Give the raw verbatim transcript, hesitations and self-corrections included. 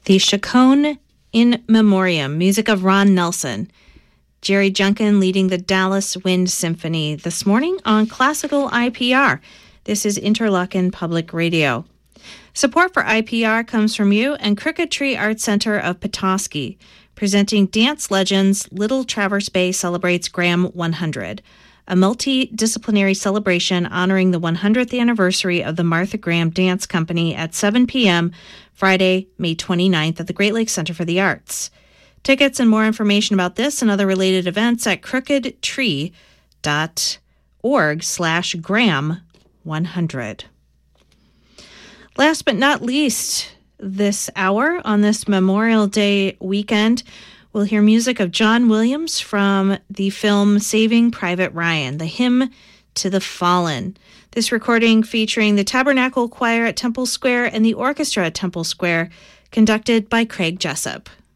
The Chaconne in Memoriam, music of Ron Nelson. Jerry Junkin leading the Dallas Wind Symphony this morning on Classical I P R. This is Interlochen Public Radio. Support for I P R comes from you and Crooked Tree Art Center of Petoskey. Presenting Dance Legends, Little Traverse Bay celebrates Graham one hundred, a multidisciplinary celebration honoring the one hundredth anniversary of the Martha Graham Dance Company at seven p.m. Friday, May twenty-ninth at the Great Lakes Center for the Arts. Tickets and more information about this and other related events at crookedtree dot org slash Graham one hundred. Last but not least, this hour on this Memorial Day weekend, we'll hear music of John Williams from the film Saving Private Ryan, the hymn to the fallen. This recording featuring the Tabernacle Choir at Temple Square and the orchestra at Temple Square, conducted by Craig Jessup.